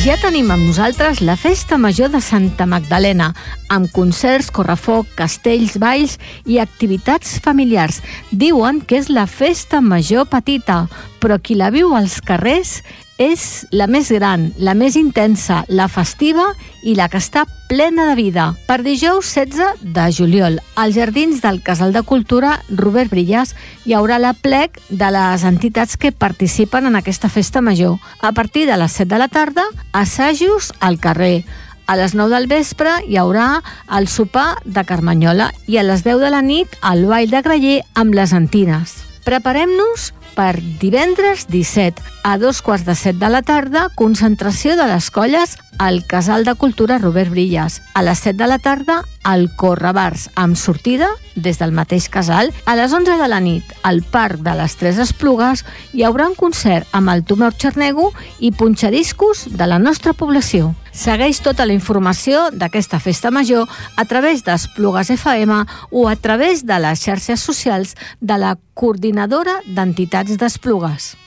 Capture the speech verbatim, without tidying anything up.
Ja tenim amb nosaltres la Festa Major de Santa Magdalena, amb concerts, correfoc, castells, balls i activitats familiars. Diuen que és la festa major petita, però qui la viu als carrers és la més gran, la més intensa, la festiva i la que està plena de vida. Per dijous setze de juliol, als Jardins del Casal de Cultura Robert Brillas hi haurà l'aplec de les entitats que participen en aquesta festa major. A partir de les set de la tarda, assajos al carrer. A les nou del vespre hi haurà el sopar de Carmanyola i a les deu de la nit el ball de Graller amb les Antines. Preparem-nos per divendres disset, a dos quarts de set de la tarda, concentració de les colles al Casal de Cultura Robert Brillas. A les set de la tarda, el Correbars, amb sortida des del mateix casal. A les onze de la nit, al Parc de les Tres Esplugues, hi haurà un concert amb el Tomeu Xarnego i punxadiscos de la nostra població. Segueix tota la informació d'aquesta festa major a través d'Esplugues F M o a través de les xarxes socials de la Coordinadora d'Entitats d'Esplugues.